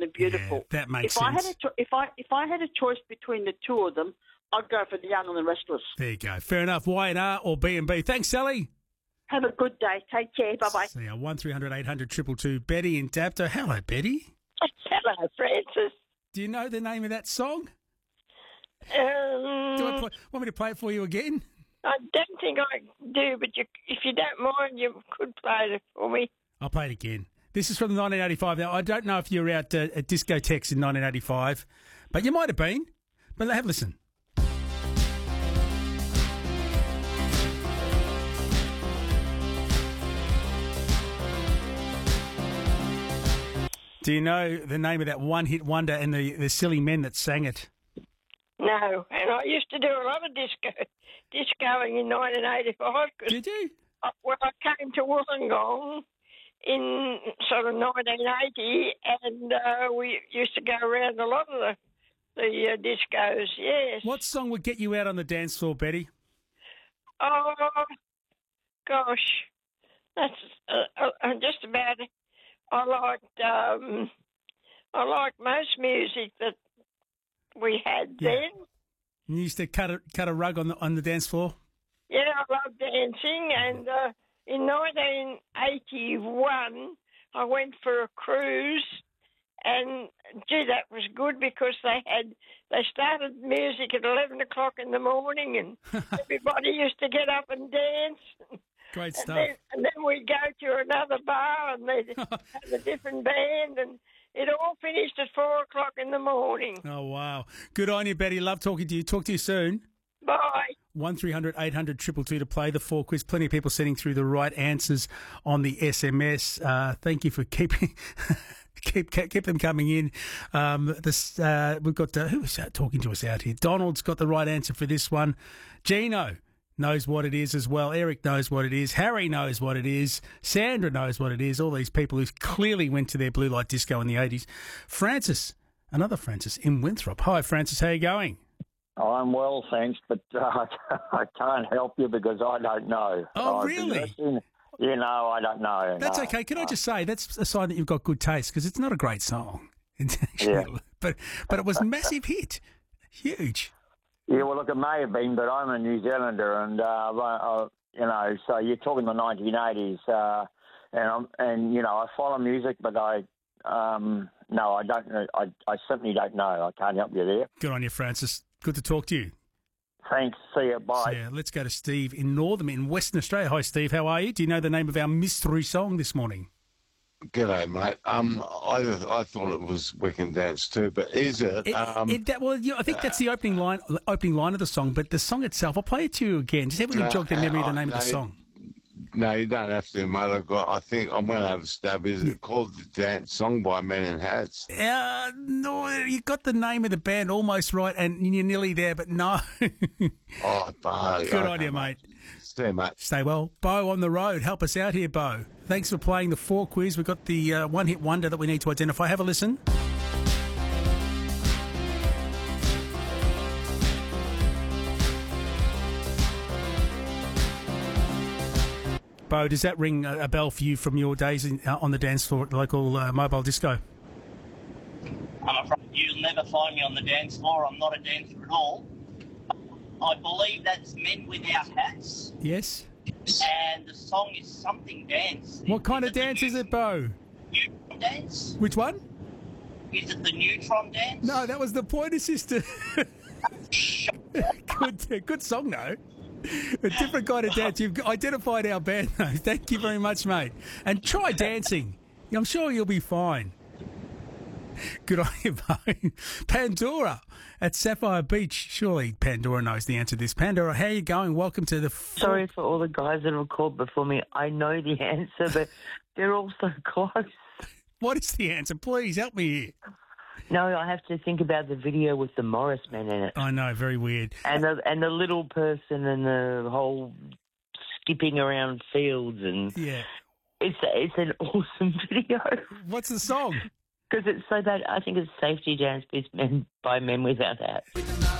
They're beautiful. Yeah, that makes if sense. If I had a choice between the two of them, I'd go for the Young and the Restless. There you go. Fair enough. Y&R or B&B. Thanks, Sally. Have a good day. Take care. Bye-bye. See ya. 1300 800 222. Betty in Dapto. Hello, Betty. Hello, Francis. Do you know the name of that song? Do want me to play it for you again? I don't think I do, but if you don't mind, you could play it for me. I'll play it again. This is from 1985. Now, I don't know if you were out at discotheques in 1985, but you might have been. But have a listen. Do you know the name of that one-hit wonder and the silly men that sang it? No, and I used to do a lot of discoing in 1985. Did you? When I came to Wollongong in sort of 1980, and we used to go around a lot of the discos, yes. What song would get you out on the dance floor, Betty? Oh, gosh. That's just about it. I liked most music that we had then. You used to cut a rug on the dance floor? Yeah, I love dancing, and in 1981 I went for a cruise, and gee, that was good because they started music at 11 o'clock in the morning, and everybody used to get up and dance. Great stuff. And then we'd go to another bar and they'd have a different band, and it all finished at 4 o'clock in the morning. Oh, wow. Good on you, Betty. Love talking to you. Talk to you soon. Bye. 1300 800 222 to play the 4 quiz. Plenty of people sending through the right answers on the SMS. Thank you for keeping... Keep them coming in. We've got who's talking to us out here? Donald's got the right answer for this one. Gino knows what it is as well. Eric knows what it is. Harry knows what it is. Sandra knows what it is. All these people who clearly went to their blue light disco in the 80s. Francis, another Francis in Winthrop. Hi, Francis. How are you going? I'm well, thanks, but I can't help you because I don't know. Oh, really? I don't know. That's okay. Can I just say that's a sign that you've got good taste because it's not a great song. Yeah. But it was a massive hit. Huge. Yeah, well, look, it may have been, but I'm a New Zealander, and so you're talking the 1980s, and I follow music, but I don't know. I simply don't know. I can't help you there. Good on you, Francis. Good to talk to you. Thanks. See you. Bye. So, yeah, let's go to Steve in Western Australia. Hi, Steve. How are you? Do you know the name of our mystery song this morning? G'day, mate. I thought it was We Can Dance Too, but is it? I think that's the opening line of the song, but the song itself, I'll play it to you again. Just have a jog the memory of the name of the song. No, you don't have to, mate. I think I'm going to have a stab. Is it called The Dance Song by Men in Hats? No, you got the name of the band almost right, and you're nearly there, but no. Oh, good on you, mate. Stay, mate. Stay well. Bo on the road. Help us out here, Bo. Thanks for playing the 4 quiz. We've got the one-hit wonder that we need to identify. Have a listen. Bo, does that ring a bell for you from your days on the dance floor at the local mobile disco? I'm afraid you'll never find me on the dance floor. I'm not a dancer at all. I believe that's Men Without Hats. Yes. And the song is Something Dance. What kind of dance is it, Bo? Neutron Dance. Which one? Is it the Neutron Dance? No, that was the Pointer Sister. Good song, though. A different kind of dance. You've identified our band, though. Thank you very much, mate. And try dancing. I'm sure you'll be fine. Good on you, Bo. Pandora at Sapphire Beach. Surely Pandora knows the answer to this. Pandora, how are you going? Welcome to the... Sorry for all the guys that have called before me. I know the answer, but they're all so close. What is the answer? Please help me here. No, I have to think about the video with the Morris men in it. I know, very weird. And the little person and the whole skipping around fields and... Yeah. It's an awesome video. What's the song? Because it's so bad. I think it's Safety Dance by Men Without Hats.